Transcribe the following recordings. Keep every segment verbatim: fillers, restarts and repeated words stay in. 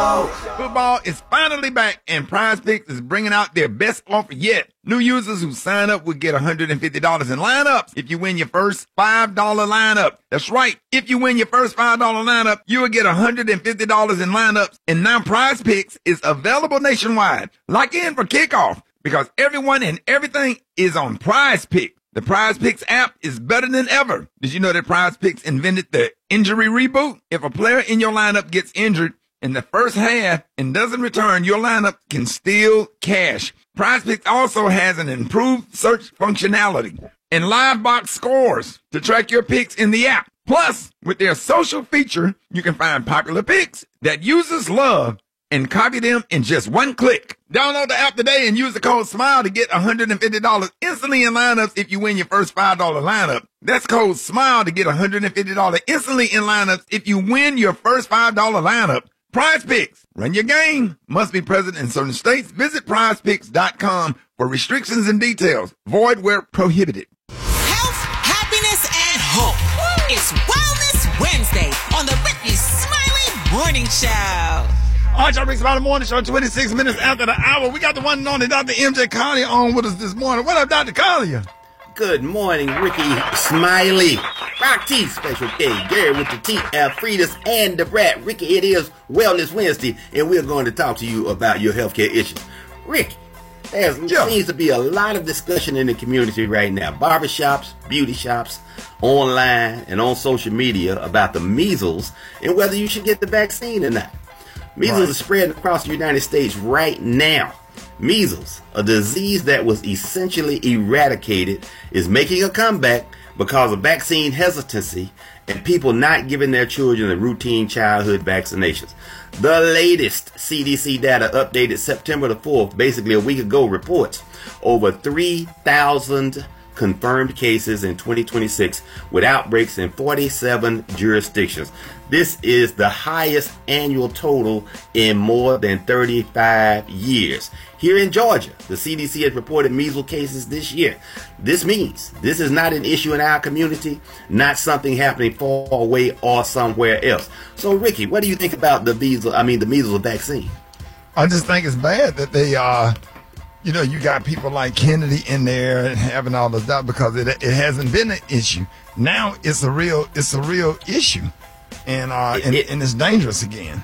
Football is finally back, and Prize Picks is bringing out their best offer yet. New users who sign up will get one hundred fifty dollars in lineups if you win your first five dollar lineup. That's right. If you win your first five dollar lineup, you will get one hundred fifty dollars in lineups. And now Prize Picks is available nationwide. Lock in for kickoff because everyone and everything is on Prize Picks. The Prize Picks app is better than ever. Did you know that Prize Picks invented the injury reboot? If a player in your lineup gets injured in the first half and doesn't return, your lineup can still cash. Prize Picks also has an improved search functionality and live box scores to track your picks in the app. Plus, with their social feature, you can find popular picks that users love and copy them in just one click. Download the app today and use the code SMILE to get one hundred fifty dollars instantly in lineups if you win your first five dollar lineup. That's code SMILE to get one hundred fifty dollars instantly in lineups if you win your first five dollar lineup. Prize Picks. Run your game. Must be present in certain states. Visit prize picks dot com for restrictions and details. Void where prohibited. Health, happiness, and hope. It's Wellness Wednesday on the Ricky Smiley Morning Show. All right, y'all, Rick Smiley Morning Show, twenty-six minutes after the hour. We got the one and only Doctor M J Collier on with us this morning. What up, Doctor Collier? Good morning, Ricky Smiley. Rock T, Special K, Gary with the T, Alfredus, and the Brat. Ricky, it is Wellness Wednesday, and we're going to talk to you about your healthcare issues. Rick, there yeah. seems to be a lot of discussion in the community right now. Barbershops, beauty shops, online, and on social media about the measles and whether you should get the vaccine or not. Measles right. is spreading across the United States right now. Measles, a disease that was essentially eradicated, is making a comeback because of vaccine hesitancy and people not giving their children the routine childhood vaccinations. The latest C D C data updated September the fourth, basically a week ago, reports over three thousand confirmed cases in twenty twenty-six with outbreaks in forty-seven jurisdictions. This is the highest annual total in more than thirty-five years. Here in Georgia, the C D C has reported measles cases this year. This means this is not an issue in our community, not something happening far away or somewhere else. So, Ricky, what do you think about the measles? I mean, the measles vaccine? I just think it's bad that they uh you know, you got people like Kennedy in there and having all this stuff because it it hasn't been an issue. Now it's a real it's a real issue, and uh, it, and, it, and it's dangerous again.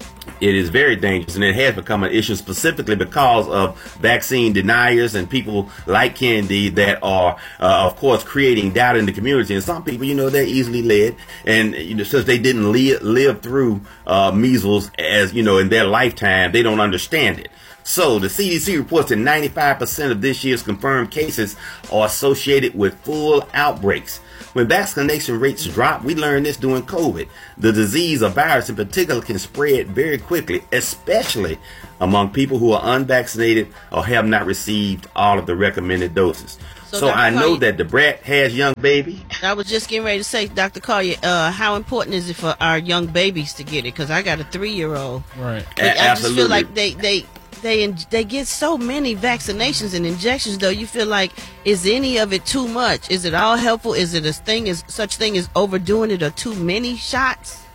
It is very dangerous, and it has become an issue specifically because of vaccine deniers and people like Kennedy that are, uh, of course, creating doubt in the community. And some people, you know, they're easily led, and you know, since they didn't live live through uh, measles as you know in their lifetime, they don't understand it. So the C D C reports that ninety-five percent of this year's confirmed cases are associated with full outbreaks. When vaccination rates drop, we learned this during COVID. The disease, a virus in particular, can spread very quickly, especially among people who are unvaccinated or have not received all of the recommended doses. So, so I know that the Brat has young baby. I was just getting ready to say, Doctor Collier, uh, how important is it for our young babies to get it? Because I got a three-year-old. Right. I, I just feel like they... they They they get so many vaccinations and injections, though. You feel like, is any of it too much? Is it all helpful? Is it a thing as such thing as overdoing it or too many shots?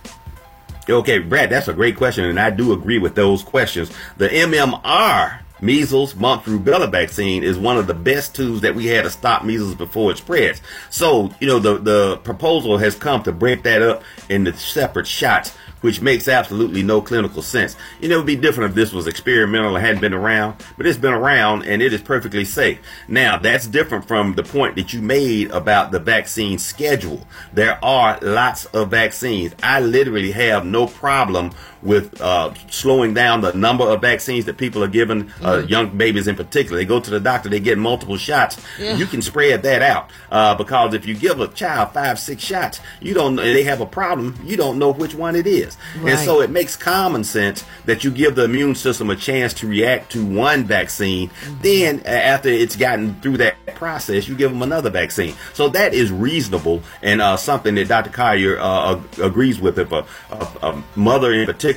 Okay, Brad, that's a great question, and I do agree with those questions. The M M R, measles, mumps, rubella vaccine, is one of the best tools that we had to stop measles before it spreads. So, you know, the, the proposal has come to break that up into separate shots, which makes absolutely no clinical sense. You know, it would be different if this was experimental and hadn't been around, but it's been around and it is perfectly safe. Now, that's different from the point that you made about the vaccine schedule. There are lots of vaccines. I literally have no problem with uh, slowing down the number of vaccines that people are given, uh, mm-hmm. young babies in particular. They go to the doctor, they get multiple shots. Yeah. You can spread that out uh, because if you give a child five, six shots, you don't. They have a problem. You don't know which one it is, right. And so it makes common sense that you give the immune system a chance to react to one vaccine. Mm-hmm. Then, uh, after it's gotten through that process, you give them another vaccine. So that is reasonable and uh, something that Doctor Collier uh, agrees with. If a, a, a mother in particular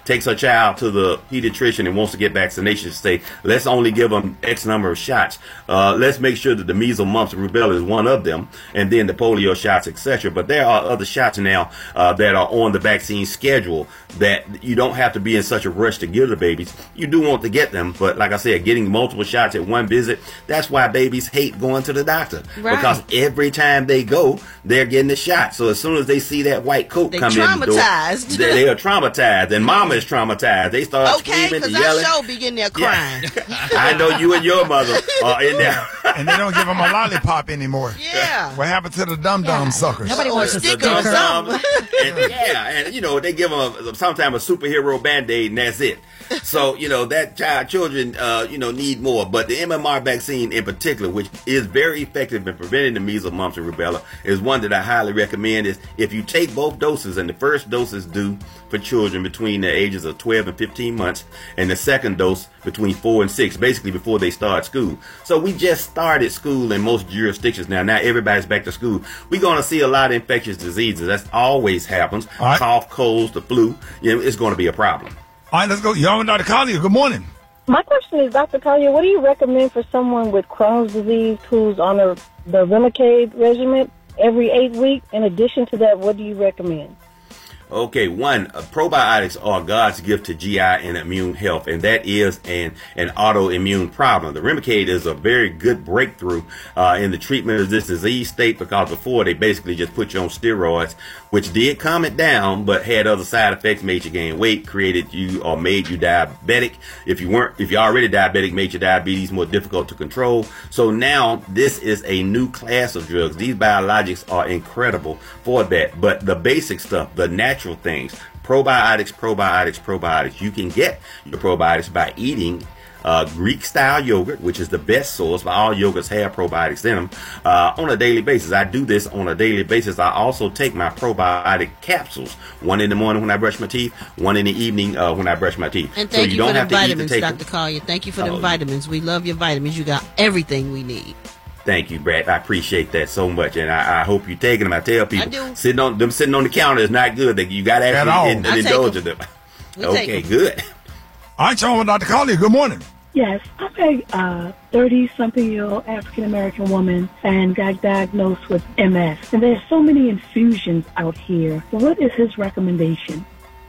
takes her child to the pediatrician and wants to get vaccinations, say, let's only give them X number of shots. Uh, let's make sure that the measles, mumps, and rubella is one of them, and then the polio shots, et cetera. But there are other shots now uh, that are on the vaccine schedule that you don't have to be in such a rush to give the babies. You do want to get them, but like I said, getting multiple shots at one visit, that's why babies hate going to the doctor. Right. Because every time they go, they're getting the shot. So as soon as they see that white coat they come in the door, traumatized. they, they are traumatized, and mama is traumatized. They start okay, screaming and because yelling. I sure be getting there crying. Yeah. I know you and your mother are in there. And they don't give them a lollipop anymore. Yeah. What happened to the dum-dum Yeah. suckers? Nobody wants Or to stick stick or them. something. and, yeah, and you know, they give them a, sometimes a superhero Band-Aid and that's it. So, you know, that child, children, uh, you know, need more. But the M M R vaccine in particular, which is very effective in preventing the measles, mumps, and rubella, is one that I highly recommend. Is if you take both doses, and the first dose is due for children between the ages of twelve and fifteen months, and the second dose between four and six, basically before they start school. So we just started school in most jurisdictions now. Now everybody's back to school. We're going to see a lot of infectious diseases. That always happens. All right. Cough, colds, the flu. You know, it's going to be a problem. All right, let's go. Y'all and Doctor Collier, good morning. My question is, Doctor Collier, what do you recommend for someone with Crohn's disease who's on the, the Remicade regimen every eight weeks? In addition to that, what do you recommend? Okay, one, uh, probiotics are God's gift to G I and immune health, and that is an, an autoimmune problem. The Remicade is a very good breakthrough uh, in the treatment of this disease state, because before they basically just put you on steroids, which did calm it down, but had other side effects, made you gain weight, created you or made you diabetic. If you weren't, if you're already diabetic, made your diabetes more difficult to control. So now this is a new class of drugs. These biologics are incredible for that, but the basic stuff, the natural things, probiotics, probiotics, probiotics. You can get your probiotics by eating uh, Greek-style yogurt, which is the best source. But all yogurts have probiotics in them uh, on a daily basis. I do this on a daily basis. I also take my probiotic capsules, one in the morning when I brush my teeth, one in the evening uh, when I brush my teeth. And so thank you, you don't for the have to eat to vitamins, take Doctor them. Collier. Thank you for the Oh. vitamins. We love your vitamins. You got everything we need. Thank you, Brad. I appreciate that so much, and I, I hope you're taking them. I tell people, I do. sitting on them sitting on the counter is not good. That you got to At all. actually in, I take indulge in them. them. We take Okay, them. good. All right, y'all and Doctor Collier, good morning. Yes, I'm a uh, thirty-something-year-old African-American woman and got diagnosed with M S. And there's so many infusions out here. What is his recommendation?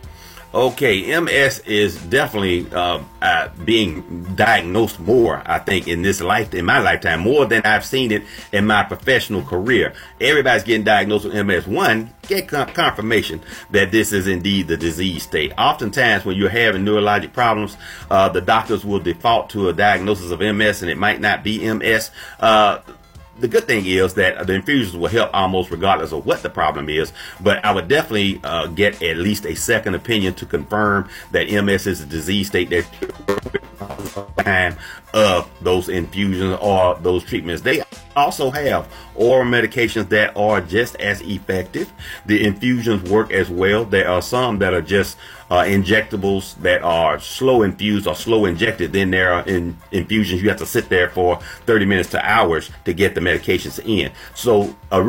Okay, M S is definitely uh, uh, being diagnosed more, I think, in this life, in my lifetime, more than I've seen it in my professional career. Everybody's getting diagnosed with M S. One, get con- confirmation that this is indeed the disease state. Oftentimes, when you're having neurologic problems, uh, the doctors will default to a diagnosis of M S, and it might not be M S. Uh, The good thing is that the infusions will help almost regardless of what the problem is, but I would definitely uh, get at least a second opinion to confirm that M S is a disease state that time of those infusions or those treatments. They also have oral medications that are just as effective. The infusions work as well. There are some that are just uh, injectables that are slow infused or slow injected. Then there are in infusions you have to sit there for thirty minutes to hours to get the medications in. So a